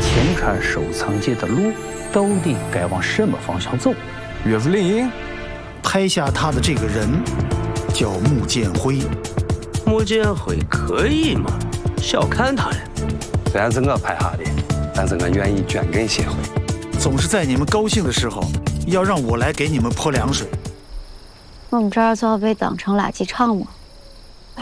天川收藏界的路到底该往什么方向走？ 岳父林英拍下他的这个人叫穆剑辉。 穆剑辉可以吗？小看他了。 虽然是我拍下的，但是我愿意捐给协会。 总是在你们高兴的时候，要让我来给你们泼凉水。 我们这儿就要被当成垃圾场吗？